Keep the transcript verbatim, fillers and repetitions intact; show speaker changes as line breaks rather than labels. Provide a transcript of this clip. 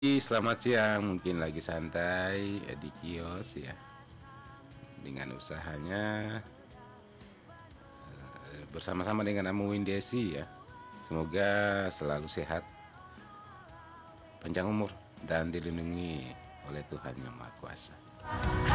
Selamat siang, mungkin lagi santai eh, di kios ya, dengan usahanya eh, bersama-sama dengan Amu Desi ya. Semoga selalu sehat, panjang umur, dan dilindungi oleh Tuhan Yang Maha Kuasa.